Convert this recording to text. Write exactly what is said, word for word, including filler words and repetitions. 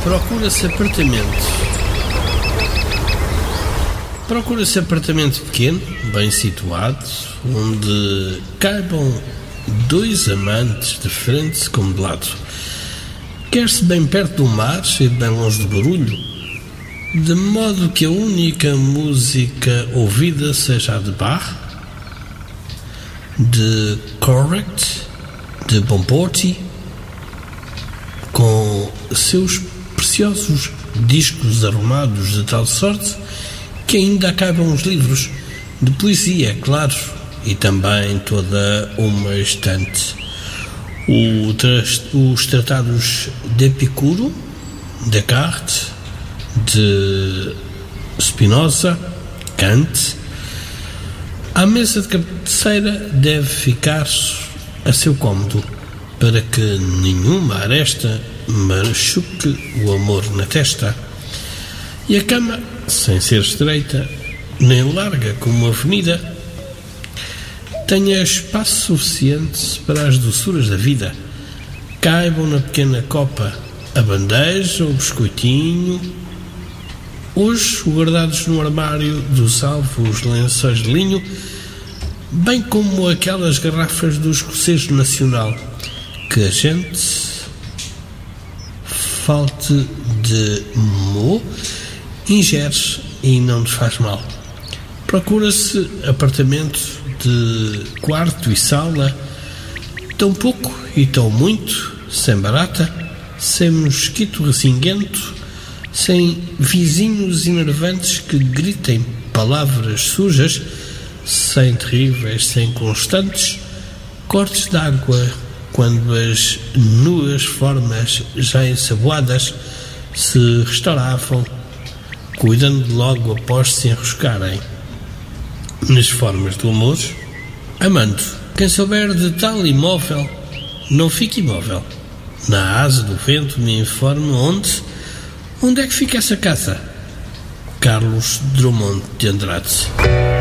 Procura-se apartamento. Procura-se apartamento pequeno, bem situado, onde caibam dois amantes de frente como de lado. Quer-se bem perto do mar e bem longe do barulho, de modo que a única música ouvida seja a de Bach, de Correct, de Bomporti, com seus preciosos discos arrumados de tal sorte que ainda acabam os livros de poesia, claro, e também toda uma estante. O tra- os tratados de Epicuro, Descartes, de Spinoza, Kant. A mesa de cabeceira deve ficar a seu cômodo, para que nenhuma aresta machuque o amor na testa. E a cama, sem ser estreita, nem larga como uma avenida, tenha espaço suficiente para as doçuras da vida. Caibam na pequena copa a bandeja, o biscoitinho, hoje guardados no armário dos alvos lençóis de linho, bem como aquelas garrafas do escocejo nacional, que a gente falte de mo, ingere e não te faz mal. Procura-se apartamento de quarto e sala, tão pouco e tão muito, sem barata, sem mosquito ressinguento, sem vizinhos enervantes que gritem palavras sujas, sem terríveis, sem constantes cortes de água, quando as nuas formas já ensaboadas se restauravam, cuidando logo após se enroscarem nas formas do amor, amando. Quem souber de tal imóvel, não fique imóvel. Na asa do vento me informe onde, onde é que fica essa casa. Carlos Drummond de Andrade.